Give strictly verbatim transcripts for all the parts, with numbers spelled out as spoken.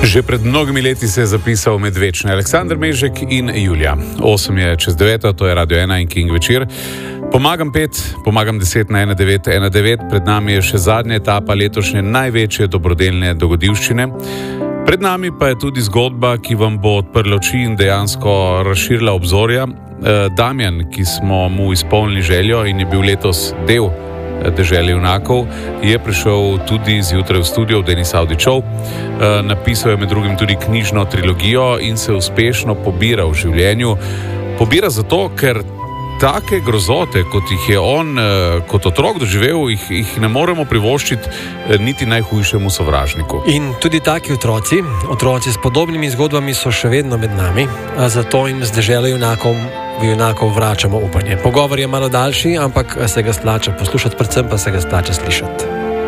Že pred mnogimi leti se je zapisal med večne Aleksandar Mežek in Julija. Osem je čez deveto, to je Radio ena in King večer. Pomagam pet, pomagam deset na ena devet ena devet. Pred nami je še zadnja etapa letošnje največje dobrodelne dogodivščine. Pred nami pa je tudi zgodba, ki vam bo odprla oči in dejansko razširila obzorja. Damjan, ki smo mu izpolnili željo in je bil letos del Dežele junakov, je prišel tudi zjutraj v studio v Denis Audi Show. Napisal je med drugim tudi knjižno trilogijo in se uspešno pobira v življenju. Pobira zato, ker take grozote, kot jih je on kot otrok doživel, jih, jih ne moremo privoščiti niti najhujšemu sovražniku. In tudi taki otroci, otroci s podobnimi zgodbami so še vedno med nami, zato jim z Deželo junakov junakov vračamo upanje. Pogovor je malo daljši, ampak se ga splača poslušati, predvsem pa se ga splača slišati.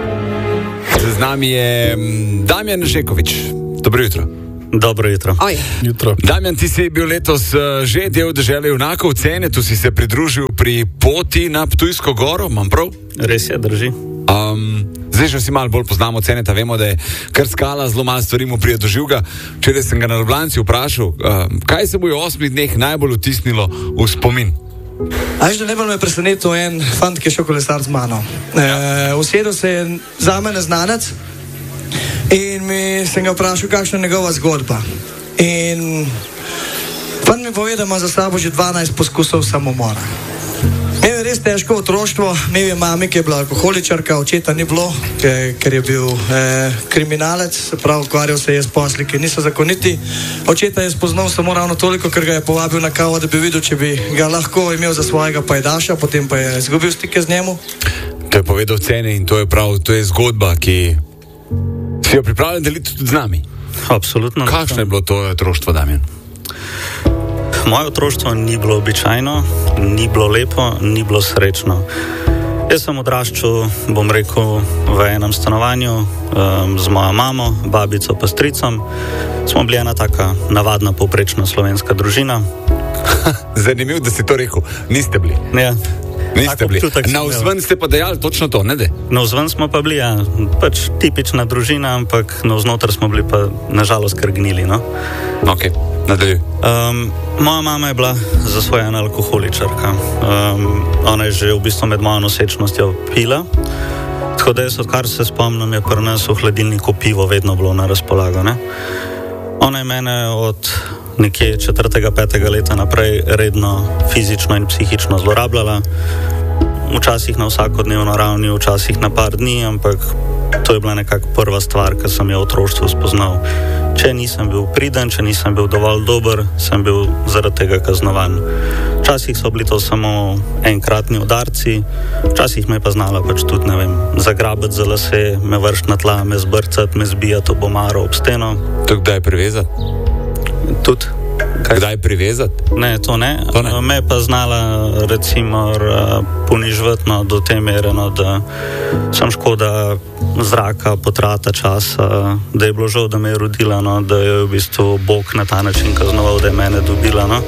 Z nami je Damjan Žekovič. Dobro jutro. Dobro jutro. jutro. Damjan, ti si bil letos že del Dežele junakov, Cene, tu si se pridružil pri poti na Ptujsko goro, imam prav? Res je, drži. Um, zdaj, že si malo bolj poznamo Ceneta, vemo, da je kar skala, zelo malo stvari mu prije doživega. Včeraj sem ga na Ljubljanci vprašal, uh, kaj se bo v osmih dneh najbolj vtisnilo v spomin? Až da najbolj me je presenetil en fant, ki je šel kolesar z mano. E, usedel se je za me neznanec in mi sem ga vprašal, kakšna je njegova zgodba. In fant mi pove, da ima za sabo že dvanajst poskusov samomora. Imel je res težko otroštvo, imel je mami, ki je bila alkoholičarka, očeta ni bilo, ker je bil eh, kriminalec, prav ukvarjal se je s posli, ki niso zakoniti. Očeta je spoznal samo ravno toliko, ker ga je povabil na kavo, da bi videl, če bi ga lahko imel za svojega pajdaša, potem pa je izgubil stike z njemu. To je povedal Cene in to je prav, to je zgodba, ki si jo pripravljen deliti tudi z nami. Absolutno. Kakšno je bilo to otroštvo, Damjan? Moje otroštvo ni bilo običajno, ni bilo lepo, ni bilo srečno. Jaz sem odraščal, bom rekel, v enem stanovanju um, z mojo mamo, babico pa stricom. Smo bili ena taka navadna povprečna slovenska družina. Zanimivo, da si to rekel. Niste bili. Ja. Niste bili. Na vzven ste pa dejali točno to, ne de? Na vzven smo pa bili, ja. Pač tipična družina, ampak na vznoter smo bili pa nažalost kar gnili, no. Ok. Um, moja mama je bila zasvojena alkoholičarka. Um, ona je že v bistvu med mojo nosečnostjo pila. Tako da jaz, odkar se spomnim, je pri nas v hladilniku pivo vedno bilo na razpolago. Ne? Ona je mene od nekje četrtega, petega leta naprej redno fizično in psihično zlorabljala. Včasih na vsakodnevno ravni, včasih na par dni, ampak to je bila nekako prva stvar, ki sem jo v otroštvu spoznal. Če nisem bil priden, če nisem bil dovolj dober, sem bil zaradi tega kaznovan. Včasih so bili to samo enkratni udarci, včasih me je pa znala pač tudi, ne vem, zagrabiti za lase, me vršiti na tla, me zbrcati, me zbijati ob omaro, ob steno. To kdaj privezati? Tudi. Kaj? Kdaj privezati? Ne, to ne. To ne. Me je pa znala, recimo, ponižvetno do te mere, no, da sem škoda zraka, potrata časa, da je bilo žal, da me je rodila, no, da je v bistvu Bog na ta način kaznoval, da je mene dobila. No.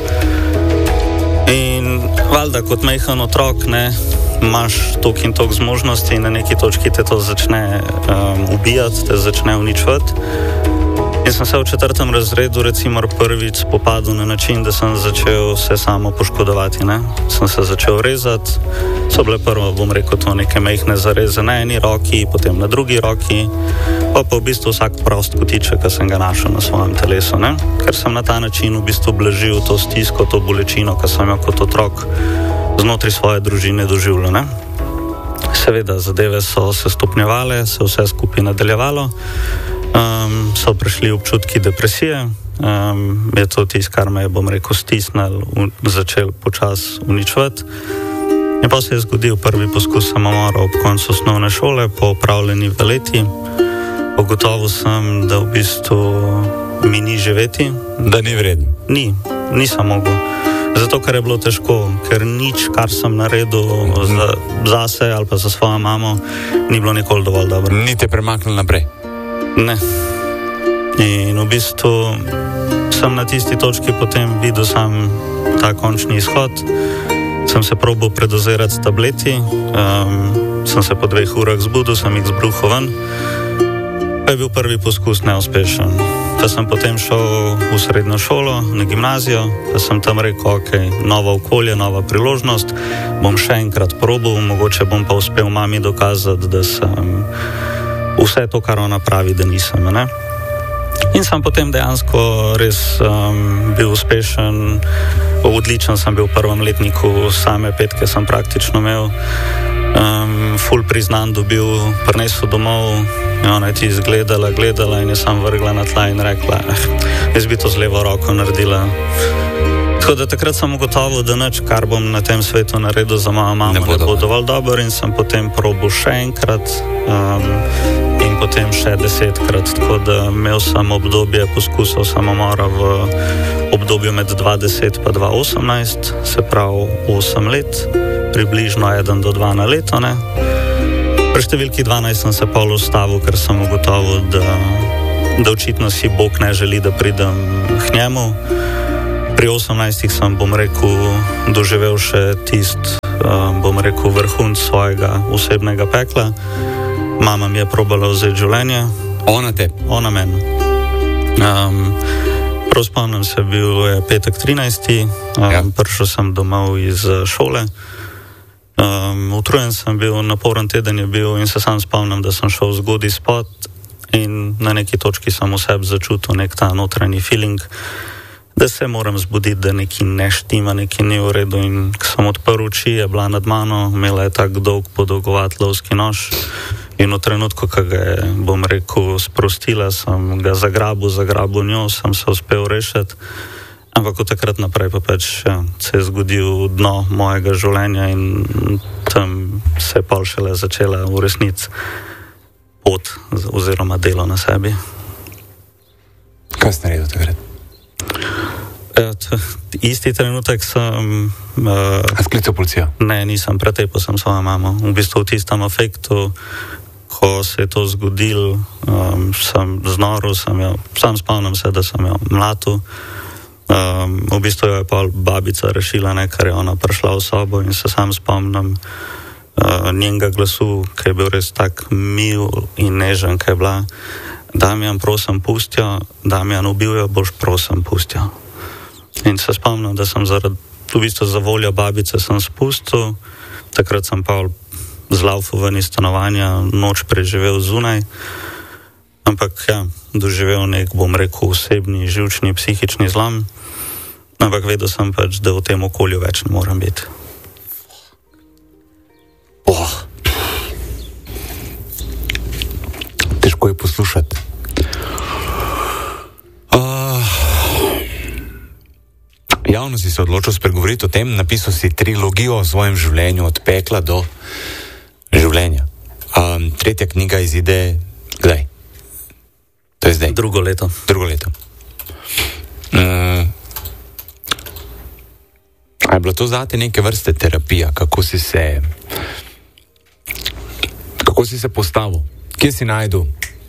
In valjda kot majhen otrok, ne, imaš toliko in toliko zmožnosti in na neki točki te to začne um, ubijati, te začne uničevati. In sem se v četrtem razredu recimo prvič spopadal na način, da sem začel se samo poškodovati, ne. Sem se začel rezati, so bile prvo, bom rekel, to neke majhne zareze na eni roki, potem na drugi roki, pa pa v bistvu vsak prost kotiček, ki sem ga našel na svojem telesu, ne. Ker sem na ta način v bistvu blažil to stisko, to bolečino, ki sem jo kot otrok znotraj svoje družine doživljal, ne. Seveda, zadeve so se stopnjevale, se vse skupaj nadaljevalo. Um, so prišli občutki depresije, um, je to tisto, kar me je, bom rekel, stisnil, začel počas uničevati. In pa se je zgodil prvi poskus samomora ob koncu osnovne šole, po opravljeni valeti. Ugotovil sem, da v bistvu mi ni živeti. Da ni vreden? Ni, nisem mogel. Zato, ker je bilo težko, ker nič, kar sem naredil za, zase ali pa za svojo mamo, ni bilo nikoli dovolj dobro. Ni te premaknil naprej? Ne. In v bistvu sem na tisti točki potem videl sam ta končni izhod. Sem se probal predozirati s tableti, um, sem se po dveh urah zbudil, sem jih zbruhal ven. Pa je bil prvi poskus neuspešen. pa sem potem šel v srednjo šolo, na gimnazijo, pa sem tam rekel, ok, novo okolje, nova priložnost, bom še enkrat probal, mogoče bom pa uspel mami dokazati, da sem vse to, kar ona pravi, da nisem, ne? In sem potem dejansko res um, bil uspešen, odličen sem bil v prvem letniku, same petke sem praktično imel, um, ful priznan dobil, prinesel domov, ona je ti izgledala, gledala in je sam vrgla na tla in rekla, eh, jaz bi to z levo roko naredila. Tako da takrat sem ugotovil, da nič, kar bom na tem svetu naredil za mojo mamo, ne bo, ne bo dovolj dober in sem potem probal še enkrat um, in potem še desetkrat. Tako da imel sem obdobje poskusov samomora v obdobju med dva deset pa dva osemnajst, se pravi osem let, približno eden do dva na leto, ne. Pri številki dvanajst sem se pol ustavil, ker sem ugotovil, da, da očitno si Bog ne želi, da pridem k njemu. Pri osemnajstih sem, bom rekel, doživel še tist, um, bom rekel, vrhunc svojega osebnega pekla. Mama mi je probala vzeti življenje. Ona te? Ona meni. Um, prav spomnim se, bil je petek trinajsti Um, ja. Prišel sem domov iz šole. Um, utrujen sem bil, naporen teden je bil in se sam spomnim, da sem šel zgodaj spat in na neki točki sem v sebi začutil nek ta notranji feeling, da se moram zbuditi, da nekaj ne štima, nekaj ni v redu in ko sem odprl oči, je bila nad mano, imela je tak dolg podolgovat lovski nož in v trenutku, ko ga je, bom rekel, sprostila, sem ga zagrabil, zagrabil njo, sem se uspel rešiti, ampak od takrat naprej pa pač ja, se je zgodil dno mojega življenja in tam se je pol šele začela v resnici pot oziroma delo na sebi. Kaj si naredil takrat? Isti trenutek sem... Uh, A sklical policijo? Ne, nisem, pretepil sem svojo mamo. V bistvu v tistem efektu, ko se je to zgodil, um, sem znoril, sem jo, sam spomnim se, da sem jo mlatil. Um, v bistvu jo je pa babica rešila, ne, ker je ona prišla v sobo in se sam spomnim uh, njenega glasu, ki je bil res tak mil in nežen, ki je bila: Damjan, prosim, pustijo, Damjan, ubil jo boš, prosim, pustijo. In se spomnim, da sem zaradi, v bistvu za voljo babice sem spustil, takrat sem pa zlaufal ven iz stanovanja, noč preživel zunaj, ampak ja, doživel nek, bom rekel, osebni, živčni, psihični zlom, ampak vedel sem pač, da v tem okolju več ne moram biti. Oh. Težko je poslušati. Uh, javno si se odločil spregovoriti o tem, napisal si trilogijo o svojem življenju, od pekla do življenja. Um, tretja knjiga izide kdaj? To je zdaj? Drugo leto. Drugo leto. Um, a je bilo to zate neke vrste terapija? Kako si se kako si se postavil? Kje si najdu?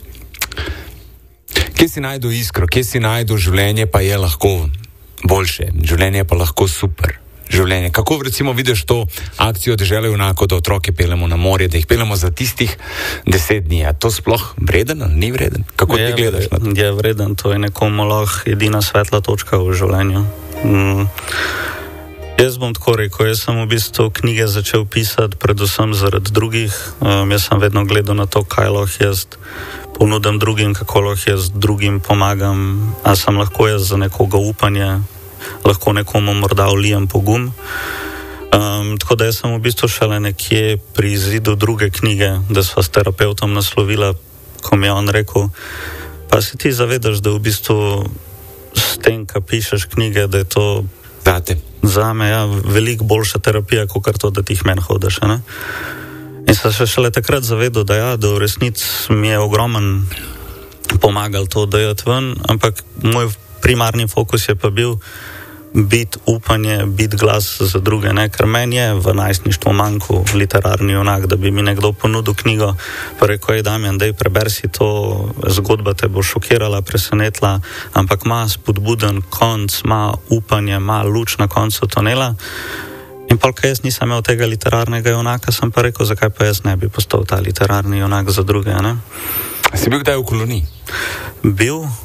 Kje si najdu iskro? Kje si najdu življenje pa je lahko boljše? Življenje pa lahko super. Življenje. Kako recimo vidiš to akcijo Dežela junakov, da otroke peljemo na morje, da jih peljemo za tistih deset dni? Je to sploh vreden ali ni vreden? Kako je, ti gledaš na to? Je vreden, to je nekomu lahko edina svetla točka v življenju. Mm. Jaz bom tako rekel, jaz sem v bistvu knjige začel pisati predvsem zaradi drugih. Um, jaz sem vedno gledal na to, kaj lahko jaz ponudim drugim, kako lahko jaz drugim pomagam, a sem lahko jaz za nekoga upanje, lahko nekomu morda vlijem pogum. Um, tako da jaz sem v bistvu šele nekje pri izidu druge knjige, da sva s terapeutom naslovila, ko mi je on rekel, pa si ti zavedaš, da v bistvu s tem, ko pišeš knjige, da je to Zate. Zame, ja, veliko boljša terapija, kot kar to, da ti jih meni hodiš, ne? In sem se šele takrat zavedal, da ja, da v resnici mi je ogromen pomagal to dajati ven, ampak moj primarni fokus je pa bil biti upanje, biti glas za druge, ne? Ker meni je v najstništvu manjkal literarni junak, da bi mi nekdo ponudil knjigo, pa rekel, ej Damjan, dej preber si to, zgodba te bo šokirala, presenetila, ampak ima spodbuden konc, ima upanje, ima luč na koncu tunela. In pol, ko jaz nisem imel tega literarnega junaka, sem pa rekel, zakaj pa jaz ne bi postal ta literarni junak za druge, ne? Si bil kdaj v koloniji? Bil,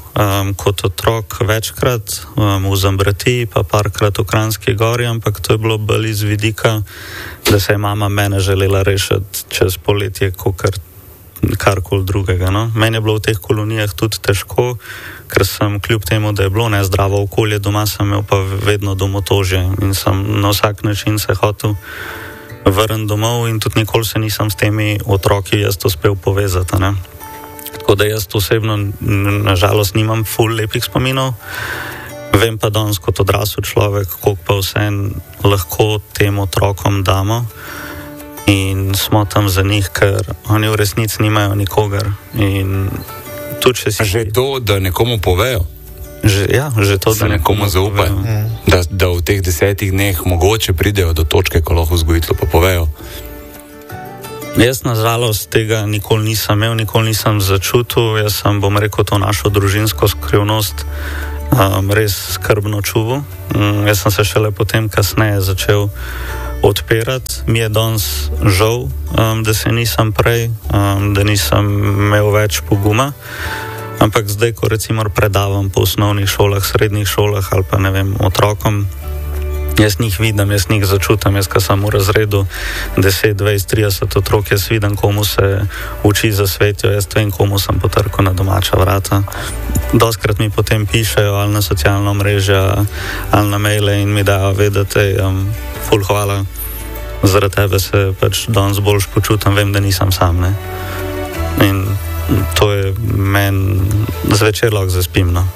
um, kot otrok večkrat um, v Zambrati, pa parkrat v Kranjski Gori, ampak to je bilo bolj iz vidika, da se je mama mene želela rešiti čez poletje, kot karkoli drugega. No? Meni je bilo v teh kolonijah tudi težko, ker sem kljub temu, da je bilo nezdravo okolje, doma sem imel pa vedno domotožje in sem na vsak način se hotel vrniti domov in tudi nikoli se nisem s temi otroki jaz uspel povezati. Ne? Tako da jaz osebno nažalost nimam ful lepih spominov. Vem pa danes kot odrasel človek, koliko pa vsem lahko tem otrokom damo in smo tam za njih, ker oni v resnici nimajo nikogar. In tudi če si... Že to, da nekomu povejo? Že, ja, že to, se da nekomu zaupajo. Mm. Da, da v teh desetih dneh mogoče pridejo do točke, ko lahko vzgojitelju pa povejo. Jaz nažalost tega nikoli nisem imel, nikoli nisem začutil. Jaz sem, bom rekel, to našo družinsko skrivnost um, res skrbno čuval. Um, jaz sem se šele potem kasneje začel odpirati. Mi je danes žal, um, da se nisem prej, um, da nisem imel več poguma. Ampak zdaj, ko recimo predavam po osnovnih šolah, srednjih šolah ali pa ne vem, otrokom, jaz njih vidim, jaz njih začutam, jaz ka sem v razredu deset, dvajset, trideset otrok, jaz vidim, komu se uči zasvetijo, jaz vem, komu sem potrkal na domača vrata. Doskrat mi potem pišejo ali na socialno mrežo ali na maile in mi dajo vedeti, um, ful hvala, zaradi tebe se pač danes boljš počutam, vem, da nisem sam, ne. In to je meni zvečer lahko zaspim, no.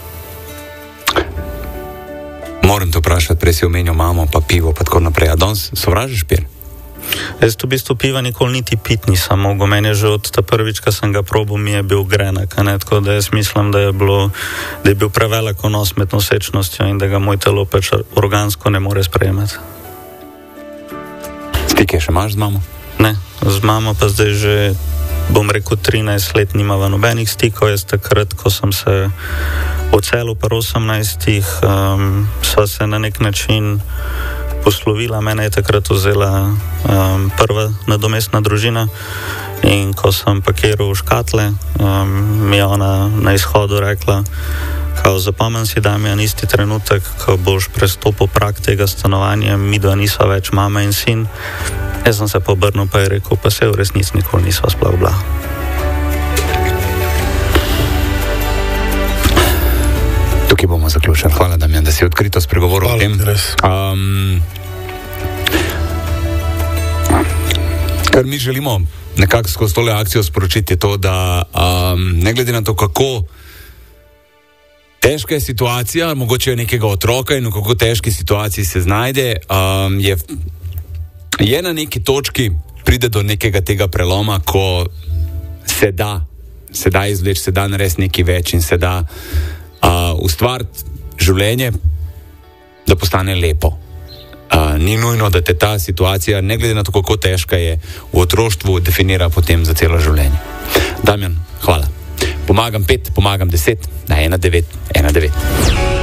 Moram te vprašati, prej si omenil mamo, pa pivo, pa tako naprej. A danes sovražiš pivo? Jaz v bistvu piva nikoli niti pit nisem mogel. Meni je že od ta prvič, ko sem ga probal, mi je bil grenek, ne? Tako da jaz mislim, da je, bilo, da je bil prevelik vnos med nosečnostjo in da ga moj telo pač organsko ne more sprejemati. Stike še imaš z mamo? Ne, z mamo pa zdaj že, bom rekel, trinajst let nimava nobenih stikov. Jaz takrat, ko sem se odselil pri osemnajstih, um, sva se na nek način poslovila. Mene je takrat vzela um, prva nadomestna družina in ko sem pakiral škatle, um, mi je ona na izhodu rekla, kao zapomem si, Damjan, isti trenutek, ko boš prestopil prag tega stanovanja, mi dva nisva več mama in sin. Jaz sem se pobrnil pa je rekel, pa se v resnici nikoli nisva sploh bila. Tukaj bomo zaključili. Hvala, Damjan, da si odkrito spregovoril o tem. Um, kar mi želimo nekako skozi tole akcijo sporočiti je to, da um, ne glede na to, kako težka je situacija, mogoče je nekega otroka in v kako težki situaciji se znajde, um, je, je na neki točki pride do nekega tega preloma, ko se da, se da izvleči, se da narediti nekaj več in se da Uh, ustvariti življenje, da postane lepo. Uh, ni nujno, da te ta situacija, ne glede na to, kako težka je, v otroštvu definira potem za celo življenje. Damjan, hvala. Pomagam pet, pomagam deset, na ena devet ena devet.